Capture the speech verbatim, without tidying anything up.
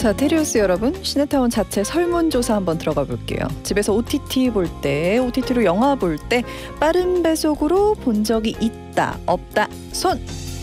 자, 테리우스 여러분, 시네타운 자체 설문조사 한번 들어가 볼게요. 집에서 오티티 볼 때, 오티티로 영화 볼 때 빠른 배속으로 본 적이 있다, 없다, 손!